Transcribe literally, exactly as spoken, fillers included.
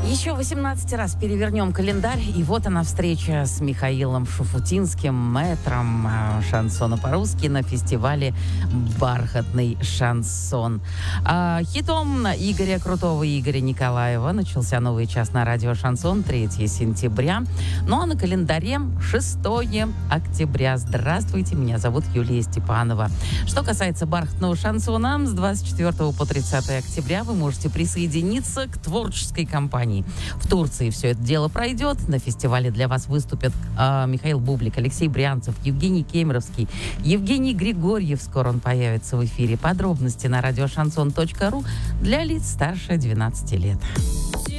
Еще восемнадцать раз перевернем календарь, и вот она встреча с Михаилом Шуфутинским, мэтром э, шансона по-русски на фестивале «Бархатный шансон». А, хитом Игоря Крутого и Игоря Николаева начался новый час на радио «Шансон» третьего сентября. Ну а на календаре шестого октября. Здравствуйте, меня зовут Юлия Степанова. Что касается «Бархатного шансона», с двадцать четвёртого по тридцатое октября вы можете присоединиться к творческой кампании. В Турции все это дело пройдет. На фестивале для вас выступят э, Михаил Бублик, Алексей Брянцев, Евгений Кемеровский, Евгений Григорьев. Скоро он появится в эфире. Подробности на радиошансон точка ру для лиц старше двенадцати лет.